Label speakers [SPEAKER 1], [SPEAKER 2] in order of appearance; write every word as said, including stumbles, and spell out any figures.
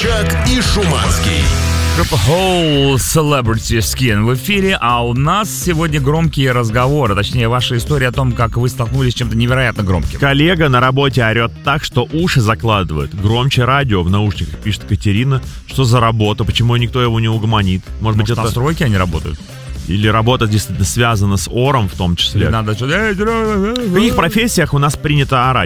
[SPEAKER 1] Собчак и Шуманский.
[SPEAKER 2] Группа Whole Celebrity Skin в эфире, а у нас сегодня громкие разговоры, точнее, ваша история о том, как вы столкнулись с чем-то невероятно громким.
[SPEAKER 3] Коллега на работе орет так, что уши закладывает. Громче радио в наушниках, пишет Катерина. Что за работа? Почему никто его не угомонит? Может,
[SPEAKER 2] Может,
[SPEAKER 3] быть,
[SPEAKER 2] на
[SPEAKER 3] это...
[SPEAKER 2] стройке они работают?
[SPEAKER 3] Или работа действительно связана с ором в том числе.
[SPEAKER 2] Или надо что-то...
[SPEAKER 3] В каких профессиях у нас принято орать?